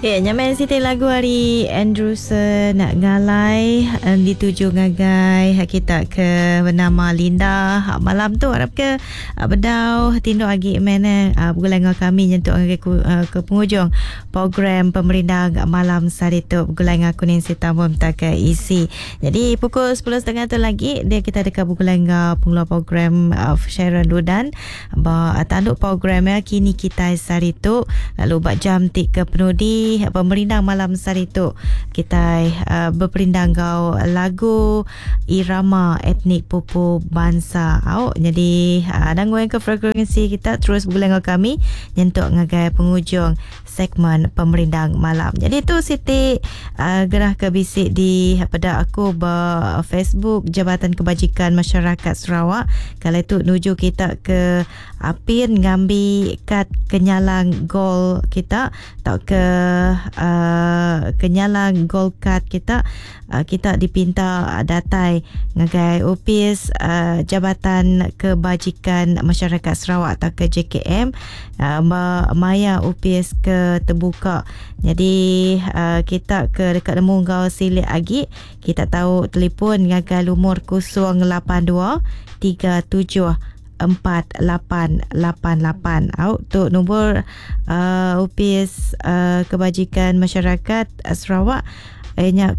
Ya, nyaman Siti lagu hari Andrewson nak ngalai dituju ngagai kita ke bernama Linda. Malam tu harap ke bedau tindu agi mana bergulang kami nyentuk ke penghujung program pemerintah malam sari tu bergulang aku ni Sitambum tak ke isi. Jadi pukul 10.30 tu lagi dia kita dekat bergulang pengeluar program Sharon Ludan tanduk program kini kita sari tu lalu buat jam 3 penudi pemerintah malam sari tu kita berperindang kau lagu irama etnik pupu bangsa jadi danguan ke frekuensi kita terus bergulang kami nyentuk ngagai penghujung segmen pemerintah malam. Jadi tu Siti gerah ke bisik di pada aku Facebook Jabatan Kebajikan Masyarakat Sarawak. Kalau itu nuju kita ke Apin ngambil kad kenyalang gol kita atau ke kenyalang gol kad kita kita dipinta datai ngagai ofis Jabatan Kebajikan Masyarakat Sarawak atau ke JKM maya ofis ke terbuka. Jadi kita ke dekat nemu kau silik lagi kita tahu telefon ngagai lumur 082 37 4888 tu nombor ofis Kebajikan Masyarakat Sarawak nya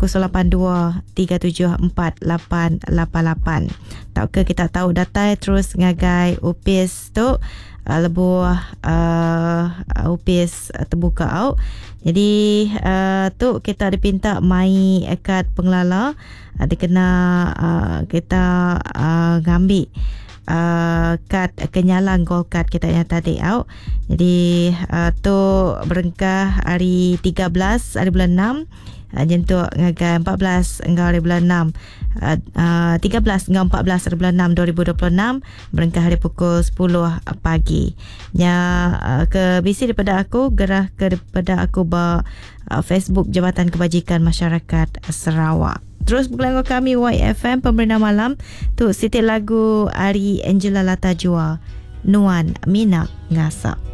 082-374-888. Tak ke kita tahu data terus ngagai ofis tu lebuh ofis terbuka jadi tu kita dipinta mai kad pengelala dikena kita ngambil kad kenyalang gold card kita yang tadi jadi tu berengkah hari 13 hari bulan 6 jentuk ngagai 14 hingga hari bulan 6 13 hingga 14 hari bulan 6 2026 berengkah hari pukul 10 pagi ke bisi daripada aku gerah ke daripada aku Facebook Jabatan Kebajikan Masyarakat Sarawak. Terus berlanggan kami YFM Pemerintah Malam tu Siti lagu Ari Angela Latajua Nuan Mina Ngasa.